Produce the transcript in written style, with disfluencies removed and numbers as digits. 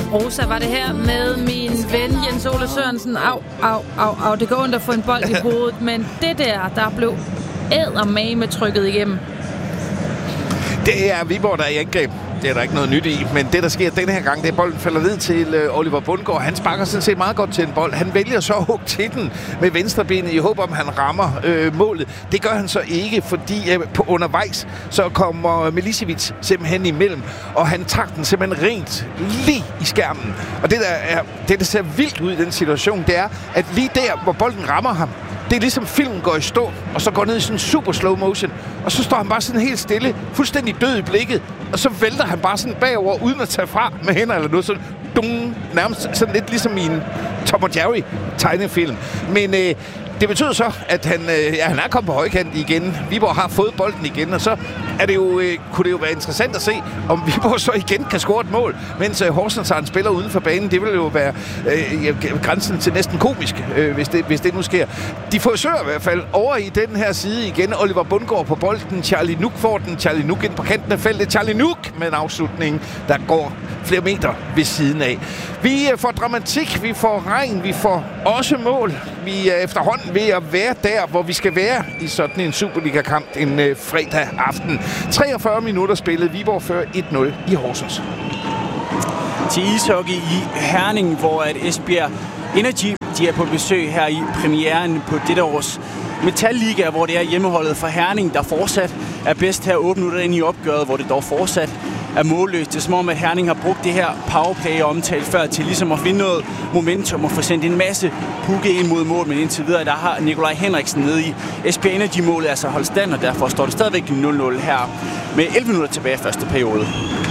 Rosa var det her med min ven Jens Ole Sørensen. Au. Det går ondt at få en bold i hovedet, men det der blev eddermame trykket igennem. Det er Viborg, der er i angreb. Det er der ikke noget nyt i, men det, der sker denne her gang, det er, at bolden falder ned til Oliver Bundgaard. Han sparker sådan set meget godt til en bold. Han vælger så at hugge til den med venstrebenet i håb om, han rammer målet. Det gør han så ikke, fordi på undervejs, så kommer Milicevic simpelthen imellem, og han tager den simpelthen rent lige i skærmen. Og det, der ser vildt ud i den situation, det er, at lige der, hvor bolden rammer ham, det er ligesom filmen går i stå, og så går ned i sådan en super slow motion, og så står han bare sådan helt stille, fuldstændig død i blikket, og så vælter han bare sådan bagover, uden at tage fra med hænder eller noget, sådan nærmest sådan lidt ligesom i en Tom og Jerry tegnefilm. Men det betyder så, at han er kommet på højkant igen. Viborg har fået bolden igen, og så er det jo, kunne det jo være interessant at se, om Viborg så igen kan score et mål, mens Horsens har en spiller uden for banen. Det vil jo være grænsen til næsten komisk, hvis det nu sker. De forsøger i hvert fald over i den her side igen. Oliver Bundgaard på bolden. Charlie Nuk får den. Charlie Nuk ind på kanten af feltet. Charlie Nuk med en afslutning, der går flere meter ved siden af. Vi får dramatik, vi får regn, vi får også mål. Vi er efterhånden ved at være der, hvor vi skal være i sådan en Superliga-kamp en fredag aften. 43 minutter spillet. Viborg fører 1-0 i Horsens. Til ishockey i Herning, hvor at Esbjerg Energy de er på besøg her i premieren på dette års Metal-liga, hvor det er hjemmeholdet for Herning, der fortsat er bedst her 8 minutter ind i opgøret, hvor det dog fortsat er målløst. Det er som om, at Herning har brugt det her powerplay omtalt før til ligesom at finde noget momentum og få sendt en masse pukke ind mod mål, men indtil videre, der har Nikolaj Henriksen nede i Esbjerg Energy-målet altså holdt stand, og derfor står det stadigvæk 0-0 her med 11 minutter tilbage i første periode.